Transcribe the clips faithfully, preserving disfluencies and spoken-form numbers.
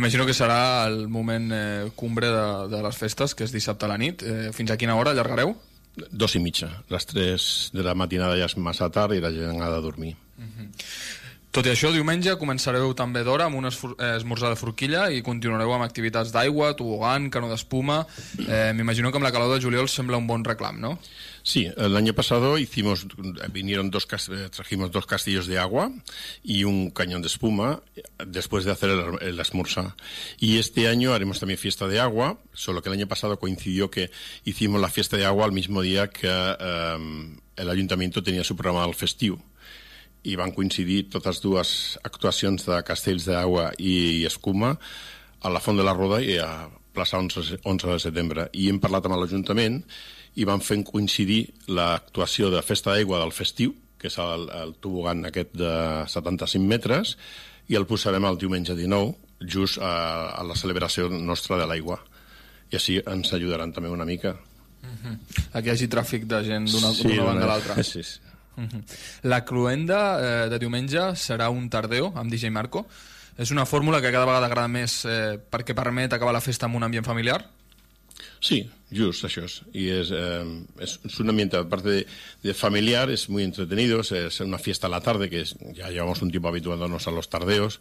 M'imagino que serà el moment eh, cumbre de, de les festes, que és dissabte a la nit. Eh, fins a quina hora allargareu? Dos i mitja. Les tres de la matinada ja és massa tard i la gent ha de dormir. Uh-huh. Tot i això, diumenge començareu també d'hora amb un esmorzar de forquilla i continuareu amb activitats d'aigua, tobogan, cano d'espuma. Eh, M'imagino que amb la calor de juliol sembla un bon reclam, ¿no? Sí, el año pasado hicimos, vinieron dos, trajimos dos castillos de agua y un cañón de espuma después de hacer el, el esmorzar. Y este año haremos también fiesta de agua, solo que el año pasado coincidió que hicimos la fiesta de agua al mismo día que eh, el ayuntamiento tenía su programa del festivo. I van coincidir totes dues actuacions de castells d'aigua i escuma a la Font de la Roda i a plaça onze de setembre. I hem parlat amb l'Ajuntament i van fer coincidir l'actuació de festa d'aigua del festiu, que és el, el tobogan aquest de setanta-cinc metres, i el posarem el diumenge dinou, just a, a la celebració nostra de l'aigua. I així ens ajudaran també una mica. Uh-huh. Aquí hi hagi tràfic de gent d'una sí, banda a l'altra. Sí, sí. Uh-huh. La cloenda eh, de diumenge serà un tardeo amb D J Marco. És una fórmula que cada vegada agrada més eh, perquè permet acabar la festa amb un ambient familiar? Sí, just això es. Y es, eh, es, es un ambiente, aparte de, de familiar, es muy entretenido, es, es una fiesta a la tarde, que es, ya llevamos un tiempo habituándonos a los tardeos,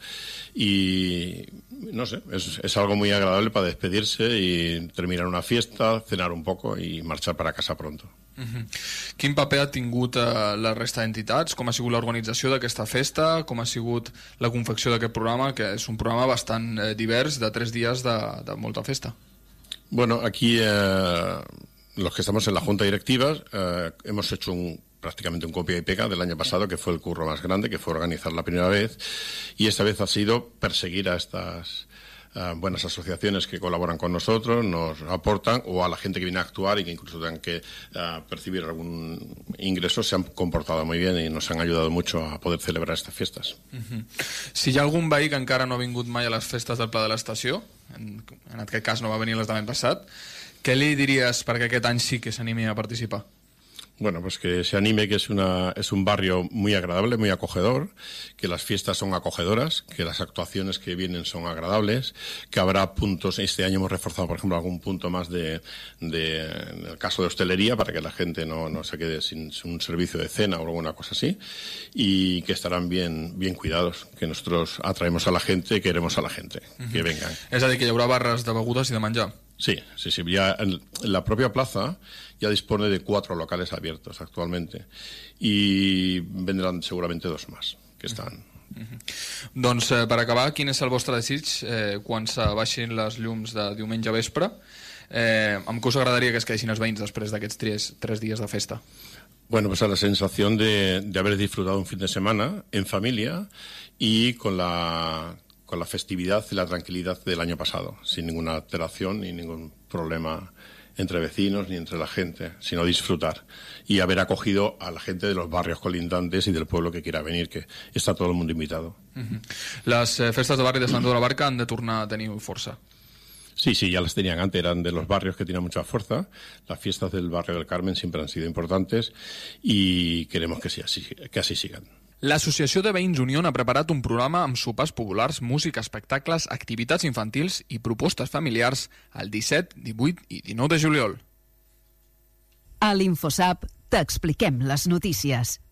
y no sé, es, es algo muy agradable para despedirse y terminar una fiesta, cenar un poco y marchar para casa pronto. Uh-huh. Quin paper ha tingut eh, la resta d'entitats? Com ha sigut l'organització d'aquesta festa? Com ha sigut la confecció d'aquest programa, que és un programa bastant eh, divers, de tres dies de, de molta festa? Bueno, aquí eh, los que estamos en la Junta Directiva eh, hemos hecho un, prácticamente un copia y pega del año pasado, que fue el curro más grande, que fue organizar la primera vez, y esta vez ha sido perseguir a estas Uh, buenas asociaciones que colaboran con nosotros, nos aportan, o a la gente que viene a actuar y que incluso tengan que uh, percibir algún ingreso, se han comportado muy bien y nos han ayudado mucho a poder celebrar estas fiestas. Uh-huh. Si hi ha algun veí que encara no ha vingut mai a les festes del Pla de l'Estació, en, en aquest cas no va venir les de l'any passat, què li diries perquè aquest any sí que s'animi a participar? Bueno, pues que se anime, que es una es un barrio muy agradable, muy acogedor, que las fiestas son acogedoras, que las actuaciones que vienen son agradables, que habrá puntos, este año hemos reforzado, por ejemplo, algún punto más de, de en el caso de hostelería, para que la gente no, no se quede sin un servicio de cena o alguna cosa así, y que estarán bien, bien cuidados, que nosotros atraemos a la gente, queremos a la gente, uh-huh. que vengan. És a dir, que hi haurà barres de begudes i de menjar? Sí, sí, sí. Ya en la propia plaza ya dispone de cuatro locales abiertos actualmente y vendrán seguramente dos más que están. Uh-huh. Doncs eh, per acabar, quin és el vostre desig eh, quan se baixin les llums de diumenge a vespre? Eh, amb què us agradaria que es quedessin els veïns després d'aquests tres, tres dies de festa? Bueno, pues a la sensación de, de haber disfrutado un fin de semana en familia y con la... con la festividad y la tranquilidad del año pasado, sin ninguna alteración ni ningún problema entre vecinos ni entre la gente, sino disfrutar y haber acogido a la gente de los barrios colindantes y del pueblo que quiera venir, que está todo el mundo invitado. Uh-huh. Les eh, festes de barri de Sant Andreu de la Barca han de tornar a tenir força. Sí, sí, ya las tenían antes, eran de los barrios que tienen mucha fuerza. Las fiestas del barrio del Carmen siempre han sido importantes y queremos que, sí, así, que así sigan. L'Associació de Veïns Unión ha preparat un programa amb sopars populars, música, espectacles, activitats infantils i propostes familiars el disset, divuit i dinou de juliol. A l'InfoSap t'expliquem les notícies.